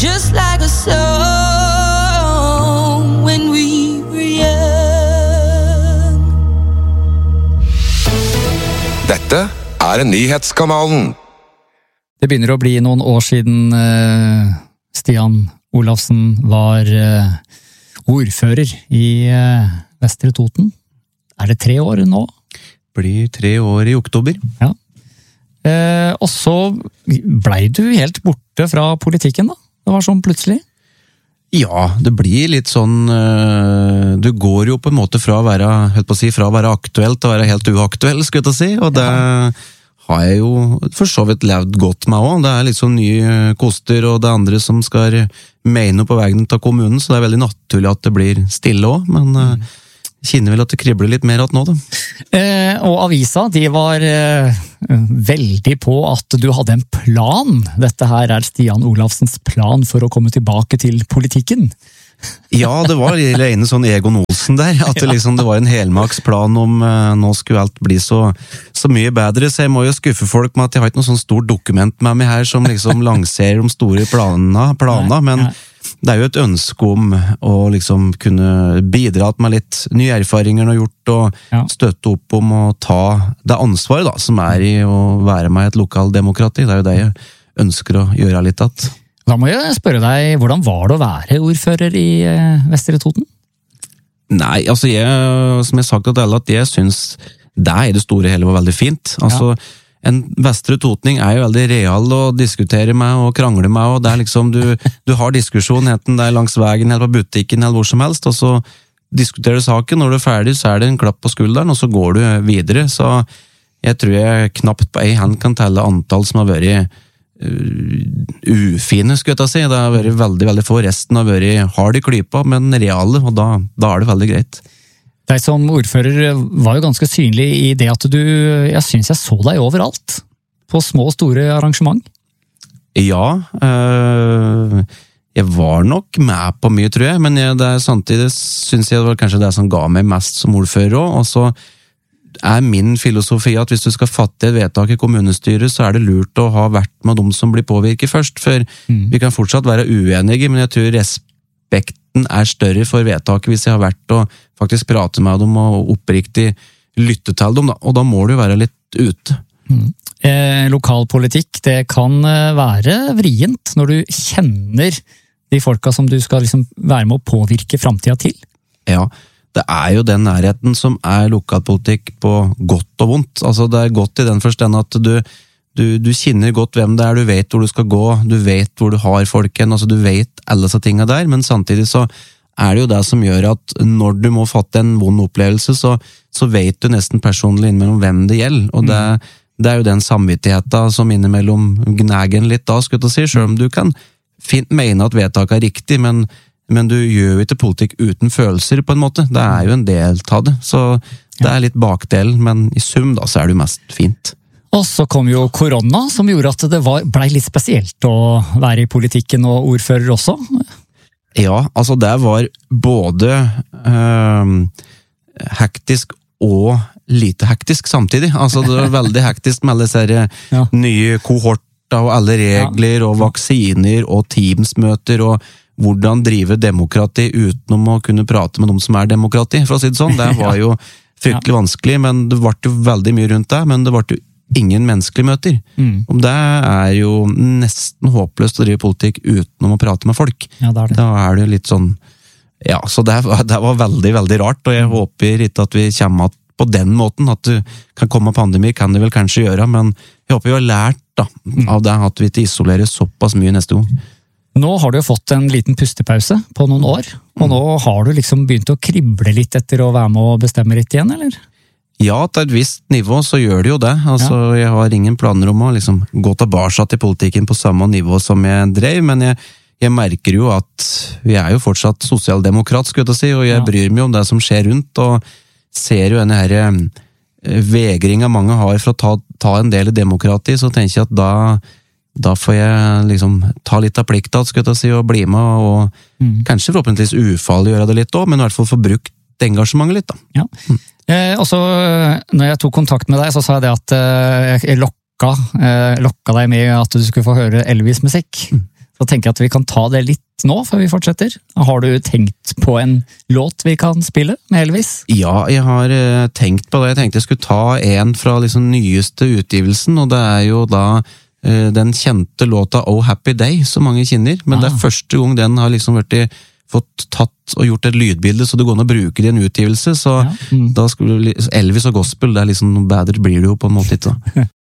just like a song when we were young. Dette nyhetskanalen. Det begynner å bli noen år siden Stian Olafsen var ordfører i Vestre Toten. Det 3 år nå? Blir 3 år i oktober. Ja. Og så ble du helt borte fra politikken da? Det var sånn plutselig? Ja, det blir litt sånn, du går jo på en måte fra å være, fra å være aktuell til å være helt uaktuell, skulle jeg ta si, og det har jeg jo for så vidt levd godt med også. Det liksom nye koster og det andre som skal mene på veien til kommunen, så det veldig naturlig at det blir stille også, men jeg kjenner vel at det kribler litt mer at nå da. Og avisa, de var veldig på at du hadde en plan. Dette her Stian Olafsens plan for å komme tilbake til politikken. Ja, det var en sånn Egon Olsen der, at det var en helmaksplan om nå skulle alt bli så mye bedre, så jeg må jo skuffe folk med at jeg har ikke noe sånn stort dokument med meg her som lanserer de store planer, men det jo et ønske om å kunne bidra med litt nye erfaringer og gjort, og støtte opp om å ta det ansvaret da, som i å være med i et lokaldemokrati. Det jo det jeg ønsker å gjøre litt at. Da må jeg spørre deg, hvordan var det å være ordfører i Vestre Toten? Nei, altså som jeg har sagt til alle, at jeg synes det i det store hele var veldig fint. Altså, en Vestre Totning jo veldig real å diskutere med og krangle med, og det du har diskusjon, enten det langs veien eller på butikken eller hvor som helst, og så diskuterer du saken, når du ferdig så det en klapp på skulderen, og så går du videre, så jeg tror jeg knapt på en hand kan telle antall som har vært ufine, skulle jeg ta si. Det har vært veldig, veldig få. Resten har vært hard i klypa, men reale, og da det veldig greit. Deg som ordfører var jo ganske synlig i det at jeg synes jeg så deg overalt, på små og store arrangement. Ja, jeg var nok med på mye, tror jeg, men samtidig synes jeg det var kanskje det som ga meg mest som ordfører også, og så min filosofi at hvis du skal fatte et vedtak i kommunestyret, så det lurt å ha vært med dem som blir påvirket først, for vi kan fortsatt være uenige, men jeg tror respekten større for vedtaket hvis jeg har vært og faktisk prate med dem og oppriktig lytte til dem, og da må du være litt ute. Lokalpolitikk, det kan være vrient når du kjenner de folka som du skal være med å påvirke fremtiden til. Ja, det jo den nærheten som lokalpolitikk på godt og vondt. Altså det godt i den forstand at du kjenner godt hvem det du vet hvor du skal gå, du vet hvor du har folken, altså du vet alle disse tingene der, men samtidig så det jo det som gjør at når du må fatte en vond opplevelse, så vet du nesten personlig innimellom hvem det gjelder, og det jo den samvittigheten som innimellom gnegen litt da, skulle jeg si, selv om du kan fint mene at vedtaket riktig, men du gjør jo ikke politikk uten følelser på en måte. Det jo en del av det, så det litt bakdelen, men i sum da, så det jo mest fint. Og så kom jo korona, som gjorde at det ble litt spesielt å være i politikken og ordfører også. Ja, altså det var både hektisk og lite hektisk samtidig. Altså det var veldig hektisk med alle disse nye kohorter og alle regler og vaksiner og teamsmøter og hvordan drive demokrati utenom å kunne prate med noen som demokrati, for å si det sånn. Det var jo fryktelig vanskelig, men det var jo veldig mye rundt det, men det var jo ingen menneskelige møter. Og det jo nesten håpløst å drive politikk utenom å prate med folk. Ja, det. Da det litt sånn, ja, så det var veldig, veldig rart, og jeg håper ikke at vi kommer på den måten, at du kan komme pandemi, kan det vel kanskje gjøre, men jeg håper vi har lært da, av det at vi ikke isolerer såpass mye neste gang. Nå har du jo fått en liten pustepause på noen år, og nå har du begynt å krible litt etter å være med og bestemme litt igjen, eller? Ja, til et visst nivå så gjør det jo det. Altså, jeg har ingen planer om å gå tilbake til politikken på samme nivå som jeg drev, men jeg merker jo at vi jo fortsatt sosialdemokrat, skulle jeg si, og jeg bryr meg om det som skjer rundt, og ser jo denne her vegringen mange har for å ta en del i demokrati, så tenker jeg at da får jeg ta litt av plikta, skulle jeg si, og bli med, og kanskje forhåpentligvis ufarlig gjøre det litt også, men i hvert fall få brukt engasjementet litt da. Ja. Og så, når jeg tok kontakt med deg, så sa jeg det at jeg lokka deg med at du skulle få høre Elvis-musikk. Så tenker jeg at vi kan ta det litt nå, før vi fortsetter. Har du tenkt på en låt vi kan spille med Elvis? Ja, jeg har tenkt på det. Jeg tenkte jeg skulle ta en fra liksom nyeste utgivelsen, og det er jo da den kjente låta Oh Happy Day, som mange kjenner, men det er første gang den har liksom fått tatt og gjort et lydbilde, så det går an å bruke det i en utgivelse, så da skulle Elvis og gospel, det er liksom noe bedre blir det jo på en måte ikke.